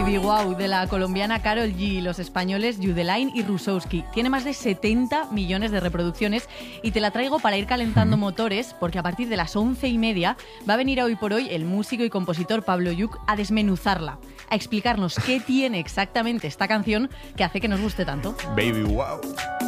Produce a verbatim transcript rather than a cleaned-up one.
Baby Wow de la colombiana Karol G, los españoles Yudelain y Rusowski. Tiene más de setenta millones de reproducciones y te la traigo para ir calentando motores porque a partir de las once y media va a venir a Hoy por Hoy el músico y compositor Pablo Lluch a desmenuzarla, a explicarnos qué tiene exactamente esta canción que hace que nos guste tanto. Baby Wow.